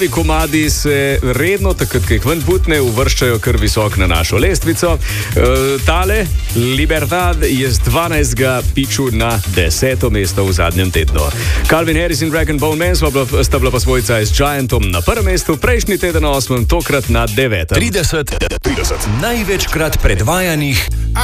Komadi se redno, takrat, ko jih ven putne, uvrščajo kar visok na našo lestvico. Tale, Libertad, je z 12. piču na 10. mesto v zadnjem tednu. Calvin Harris in Rag & Bone Man sta bila pa svojca s Giantom na prvem mestu, prejšnji teden na 8., tokrat na 9. 30 največkrat predvajanih